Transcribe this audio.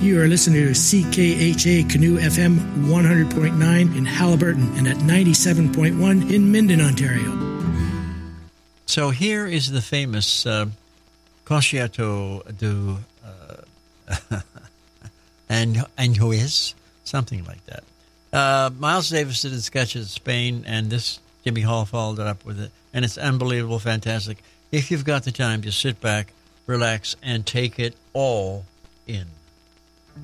You are listening to CKHA Canoe FM 100.9 in Halliburton and at 97.1 in Minden, Ontario. So here is the famous Concerto du Aranjuez, something like that. Miles Davis did a sketch of Spain, and this Jimmy Hall followed it up with it, and it's unbelievable, fantastic. If you've got the time, just sit back, relax, and take it all in.